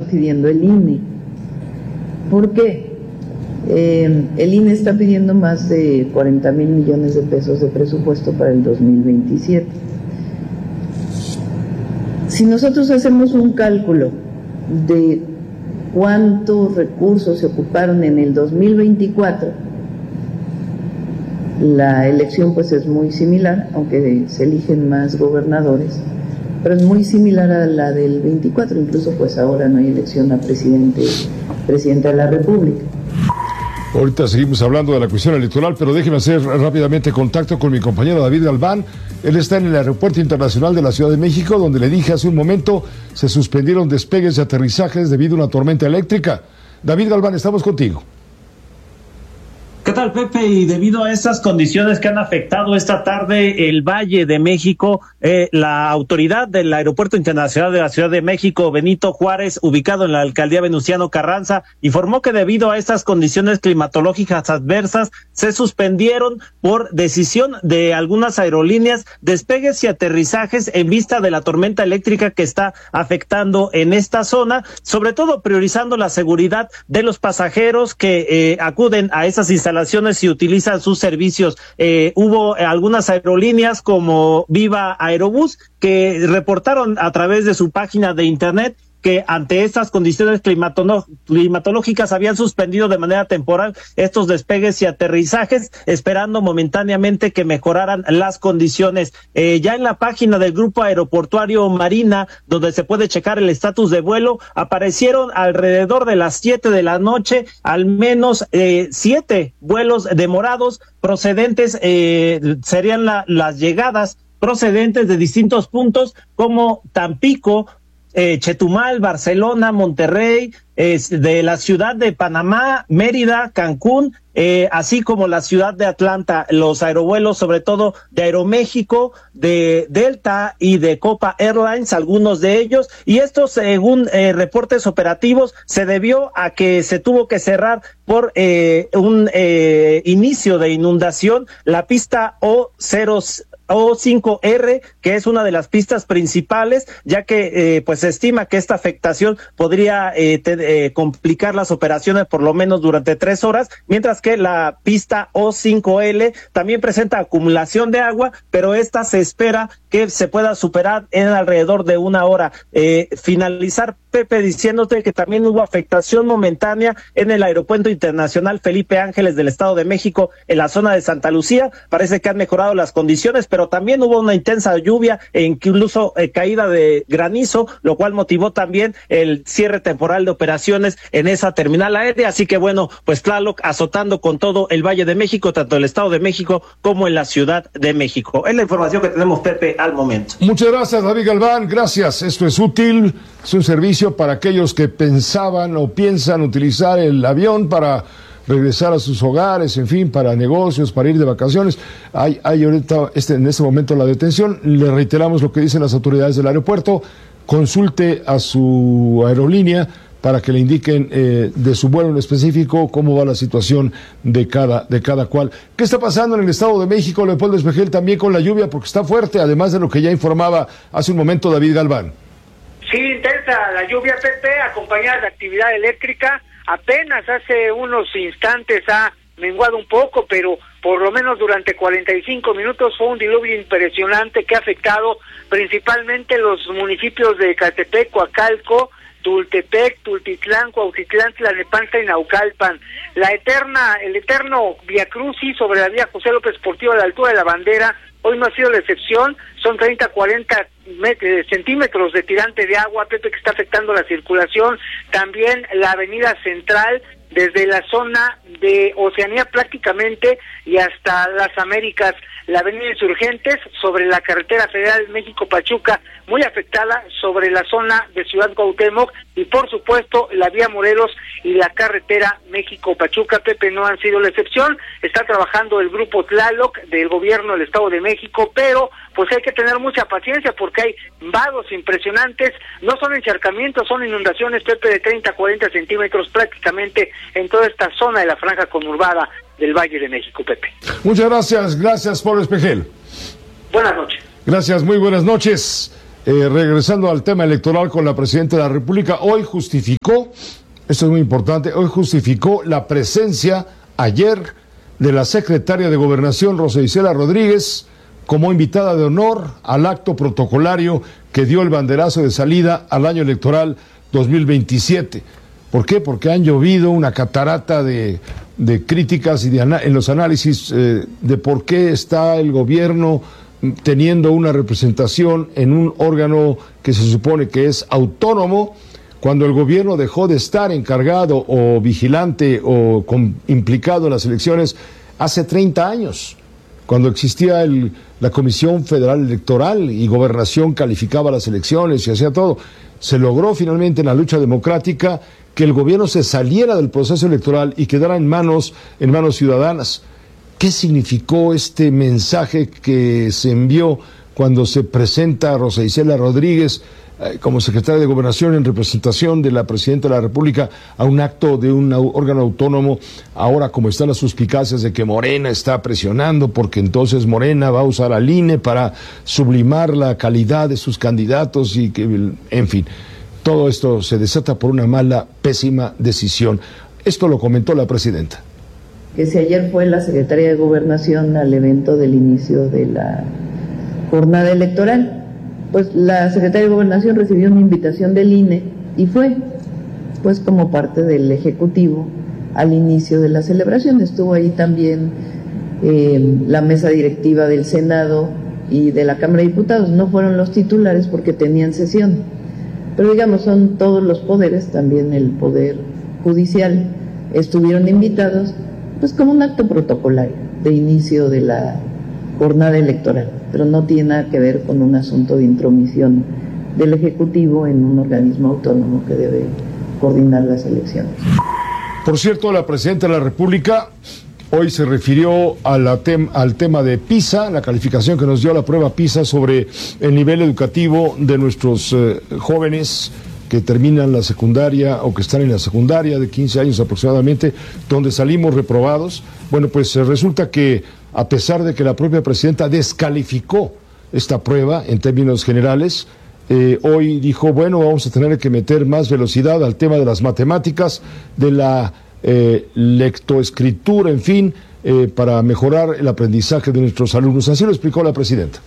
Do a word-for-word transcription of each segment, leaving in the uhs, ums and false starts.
pidiendo el I N E. ¿Por qué? Eh, el I N E está pidiendo más de cuarenta mil millones de pesos de presupuesto para el dos mil veintisiete. Si nosotros hacemos un cálculo de cuántos recursos se ocuparon en el dos mil veinticuatro, la elección pues es muy similar, aunque se eligen más gobernadores, pero es muy similar a la del veinticuatro, incluso pues ahora no hay elección a presidente, presidenta de la República. Ahorita seguimos hablando de la cuestión electoral, pero déjeme hacer rápidamente contacto con mi compañero David Galván. Él está en el Aeropuerto Internacional de la Ciudad de México, donde le dije hace un momento se suspendieron despegues y aterrizajes debido a una tormenta eléctrica. David Galván, estamos contigo. ¿Qué tal, Pepe? Y debido a estas condiciones que han afectado esta tarde el Valle de México, eh, la autoridad del Aeropuerto Internacional de la Ciudad de México, Benito Juárez, ubicado en la alcaldía Venustiano Carranza, informó que debido a estas condiciones climatológicas adversas, se suspendieron por decisión de algunas aerolíneas despegues y aterrizajes en vista de la tormenta eléctrica que está afectando en esta zona, sobre todo priorizando la seguridad de los pasajeros que eh, acuden a esas instalaciones y utilizan sus servicios. Eh, hubo algunas aerolíneas como Viva Aerobús que reportaron a través de su página de internet que ante estas condiciones climatológicas habían suspendido de manera temporal estos despegues y aterrizajes, esperando momentáneamente que mejoraran las condiciones. Eh, ya en la página del Grupo Aeroportuario Marina, donde se puede checar el estatus de vuelo, aparecieron alrededor de las siete de la noche al menos eh, siete vuelos demorados procedentes, eh, serían la, las llegadas procedentes de distintos puntos como Tampico, Eh, Chetumal, Barcelona, Monterrey, eh, de la ciudad de Panamá, Mérida, Cancún, eh, así como la ciudad de Atlanta. Los aerovuelos, sobre todo de Aeroméxico, de Delta y de Copa Airlines, algunos de ellos, y esto según eh, reportes operativos se debió a que se tuvo que cerrar por eh, un eh, inicio de inundación la pista O cero O cinco R, que es una de las pistas principales, ya que eh, pues se estima que esta afectación podría eh, te, eh, complicar las operaciones por lo menos durante tres horas, mientras que la pista O cinco L también presenta acumulación de agua, pero esta se espera que se pueda superar en alrededor de una hora. Eh, finalizar, Pepe, diciéndote que también hubo afectación momentánea en el Aeropuerto Internacional Felipe Ángeles del Estado de México, en la zona de Santa Lucía. Parece que han mejorado las condiciones, pero también hubo una intensa lluvia e incluso eh, caída de granizo, lo cual motivó también el cierre temporal de operaciones en esa terminal aérea. Así que bueno, pues Tlaloc azotando con todo el Valle de México, tanto el Estado de México como en la Ciudad de México. Es la información que tenemos, Pepe, al momento. Muchas gracias, David Galván, gracias. Esto es útil, es un servicio para aquellos que pensaban o piensan utilizar el avión para regresar a sus hogares, en fin, para negocios, para ir de vacaciones. Hay, hay ahorita, este, en este momento, la detención. Le reiteramos lo que dicen las autoridades del aeropuerto. Consulte a su aerolínea para que le indiquen eh, de su vuelo en específico cómo va la situación de cada, de cada cual. ¿Qué está pasando en el Estado de México, Leopoldo Espejel, también con la lluvia? Porque está fuerte, además de lo que ya informaba hace un momento David Galván. Sí, intensa la lluvia, Pepe, acompañada de actividad eléctrica. Apenas hace unos instantes ha menguado un poco, pero por lo menos durante cuarenta y cinco minutos fue un diluvio impresionante que ha afectado principalmente los municipios de Ecatepec, Coacalco, Tultepec, Tultitlán, Cuautitlán, Tlalnepantla y Naucalpan. La eterna, el eterno viacrucis sobre la vía José López Portillo a la altura de la bandera, hoy no ha sido la excepción. Son treinta a cuarenta centímetros de tirante de agua, Pepe, que está afectando la circulación. También la avenida central, desde la zona de Oceanía prácticamente y hasta las Américas. La avenida Insurgentes sobre la carretera federal México-Pachuca, muy afectada, sobre la zona de Ciudad Cuauhtémoc, y por supuesto la vía Morelos y la carretera México-Pachuca, Pepe, no han sido la excepción. Está trabajando el grupo Tlaloc del gobierno del Estado de México, pero pues hay que tener mucha paciencia porque hay vados impresionantes. No son encharcamientos, son inundaciones, Pepe, de treinta a cuarenta centímetros prácticamente en toda esta zona de la franja conurbada del Valle de México, Pepe. Muchas gracias, gracias, Pablo Espejel. Buenas noches. Gracias, muy buenas noches. Eh, regresando al tema electoral con la Presidenta de la República, hoy justificó, esto es muy importante, hoy justificó la presencia ayer de la Secretaria de Gobernación, Rosa Isela Rodríguez, como invitada de honor al acto protocolario que dio el banderazo de salida al año electoral dos mil veintisiete. ¿Por qué? Porque han llovido una catarata de, de críticas y de en los análisis eh, de por qué está el gobierno teniendo una representación en un órgano que se supone que es autónomo, cuando el gobierno dejó de estar encargado o vigilante o con, implicado en las elecciones hace treinta años, cuando existía el, la Comisión Federal Electoral y Gobernación calificaba las elecciones y hacía todo. Se logró finalmente en la lucha democrática que el gobierno se saliera del proceso electoral y quedara en manos, en manos ciudadanas. ¿Qué significó este mensaje que se envió cuando se presenta a Rosa Isela Rodríguez eh, como secretaria de Gobernación en representación de la Presidenta de la República a un acto de un órgano autónomo? Ahora, como están las suspicacias de que Morena está presionando porque entonces Morena va a usar al I N E para sublimar la calidad de sus candidatos y que, en fin, todo esto se desata por una mala, pésima decisión. Esto lo comentó la Presidenta. Que si ayer fue la Secretaría de Gobernación al evento del inicio de la jornada electoral, pues la Secretaría de Gobernación recibió una invitación del I N E y fue, pues como parte del Ejecutivo, al inicio de la celebración. Estuvo ahí también eh, la mesa directiva del Senado y de la Cámara de Diputados. No fueron los titulares porque tenían sesión, pero digamos son todos los poderes, también el Poder Judicial, estuvieron invitados, pues como un acto protocolario de inicio de la jornada electoral, pero no tiene nada que ver con un asunto de intromisión del Ejecutivo en un organismo autónomo que debe coordinar las elecciones. Por cierto, la Presidenta de la República hoy se refirió a la tem al tema de PISA, la calificación que nos dio la prueba PISA sobre el nivel educativo de nuestros eh, jóvenes que terminan la secundaria o que están en la secundaria de quince años aproximadamente, donde salimos reprobados. Bueno, pues eh, resulta que a pesar de que la propia Presidenta descalificó esta prueba en términos generales, eh, hoy dijo, bueno, vamos a tener que meter más velocidad al tema de las matemáticas, de la eh, lectoescritura, en fin, eh, para mejorar el aprendizaje de nuestros alumnos. Así lo explicó la Presidenta.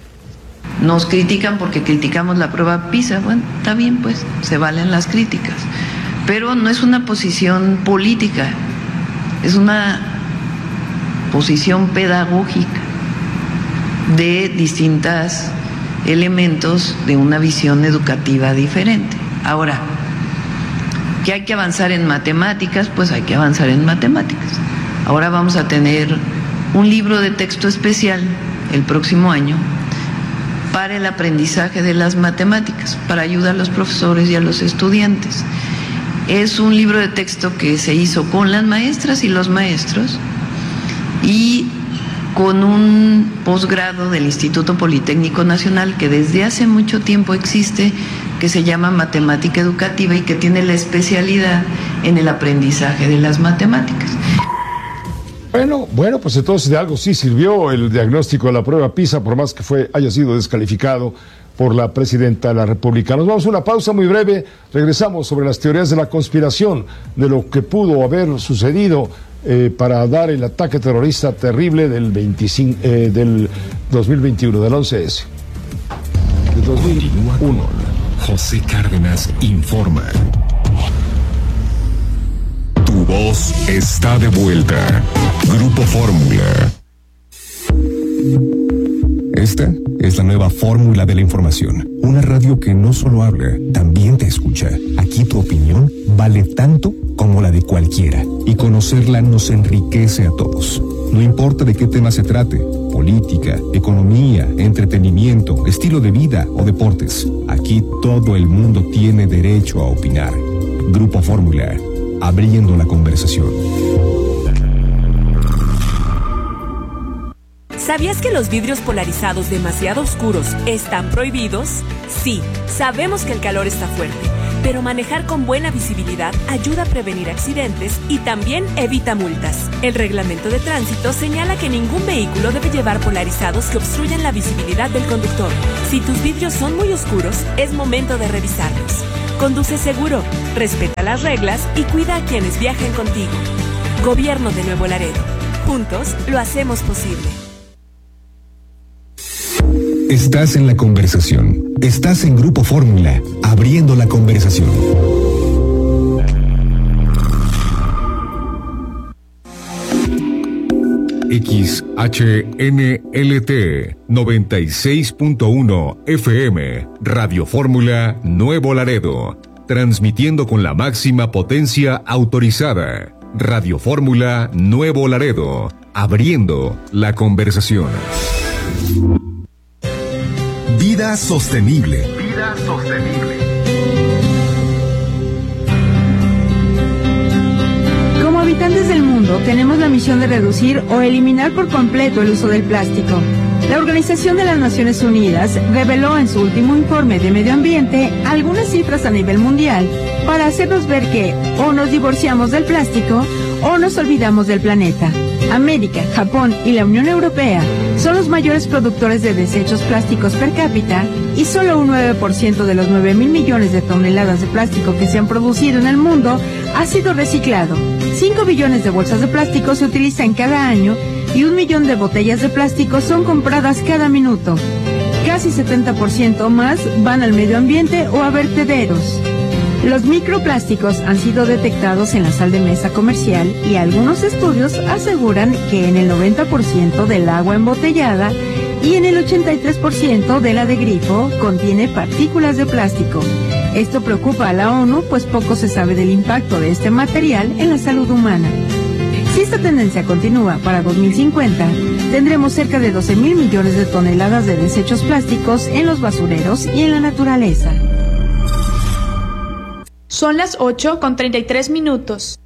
Nos critican porque criticamos la prueba PISA. Bueno, está bien, pues, se valen las críticas. Pero no es una posición política, es una posición pedagógica de distintos elementos de una visión educativa diferente. Ahora, que hay que avanzar en matemáticas, pues hay que avanzar en matemáticas. Ahora vamos a tener un libro de texto especial el próximo año para el aprendizaje de las matemáticas, para ayudar a los profesores y a los estudiantes. Es un libro de texto que se hizo con las maestras y los maestros y con un posgrado del Instituto Politécnico Nacional que desde hace mucho tiempo existe, que se llama Matemática Educativa y que tiene la especialidad en el aprendizaje de las matemáticas. Bueno, bueno, pues entonces de algo sí sirvió el diagnóstico de la prueba PISA, por más que fue haya sido descalificado por la Presidenta de la República. Nos vamos a una pausa muy breve, regresamos sobre las teorías de la conspiración, de lo que pudo haber sucedido eh, para dar el ataque terrorista terrible del, veinticinco, eh, del dos mil veintiuno, del once ese. Del dos mil uno. José Cárdenas informa. Tu voz está de vuelta. Grupo Fórmula. Esta es la nueva fórmula de la información. Una radio que no solo habla, también te escucha. Aquí tu opinión vale tanto como la de cualquiera. Y conocerla nos enriquece a todos. No importa de qué tema se trate, política, economía, entretenimiento, estilo de vida o deportes. Aquí todo el mundo tiene derecho a opinar. Grupo Fórmula, abriendo la conversación. ¿Sabías que los vidrios polarizados demasiado oscuros están prohibidos? Sí, sabemos que el calor está fuerte, Pero manejar con buena visibilidad ayuda a prevenir accidentes y también evita multas. El reglamento de tránsito señala que ningún vehículo debe llevar polarizados que obstruyan la visibilidad del conductor. Si tus vidrios son muy oscuros, es momento de revisarlos. Conduce seguro, respeta las reglas y cuida a quienes viajen contigo. Gobierno de Nuevo Laredo. Juntos lo hacemos posible. Estás en la conversación. Estás en Grupo Fórmula, abriendo la conversación. X H N L T noventa y seis punto uno F M, Radio Fórmula Nuevo Laredo, transmitiendo con la máxima potencia autorizada. Radio Fórmula Nuevo Laredo, abriendo la conversación. Vida sostenible. Vida sostenible. Como habitantes del mundo, tenemos la misión de reducir o eliminar por completo el uso del plástico. La Organización de las Naciones Unidas reveló en su último informe de medio ambiente algunas cifras a nivel mundial para hacernos ver que o nos divorciamos del plástico o nos olvidamos del planeta. América, Japón y la Unión Europea son los mayores productores de desechos plásticos per cápita y solo un nueve por ciento de los nueve mil millones de toneladas de plástico que se han producido en el mundo ha sido reciclado. cinco billones de bolsas de plástico se utilizan cada año y un millón de botellas de plástico son compradas cada minuto. Casi setenta por ciento más van al medio ambiente o a vertederos. Los microplásticos han sido detectados en la sal de mesa comercial y algunos estudios aseguran que en el noventa por ciento del agua embotellada y en el ochenta y tres por ciento de la de grifo contiene partículas de plástico. Esto preocupa a la ONU, pues poco se sabe del impacto de este material en la salud humana. Si esta tendencia continúa para dos mil cincuenta, tendremos cerca de doce mil millones de toneladas de desechos plásticos en los basureros y en la naturaleza. Son las ocho con treinta y tres minutos.